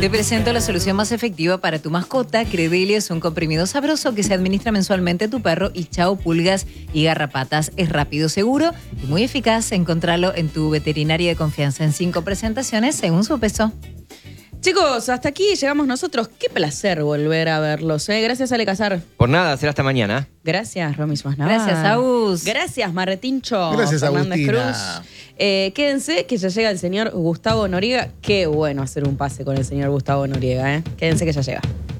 Te presento la solución más efectiva para tu mascota. Credelio es un comprimido sabroso que se administra mensualmente a tu perro y chao pulgas y garrapatas. Es rápido, seguro y muy eficaz. Encontrarlo en tu veterinaria de confianza en 5 presentaciones según su peso. Chicos, hasta aquí llegamos nosotros. Qué placer volver a verlos. Gracias, Ale Casar. Por nada, será hasta mañana. Gracias, Romy Suárez. Gracias, Agus. Gracias, Marretincho. Gracias, Fernández Agustina. Cruz. Quédense que ya llega el señor Gustavo Noriega. Qué bueno hacer un pase con el señor Gustavo Noriega. Quédense que ya llega.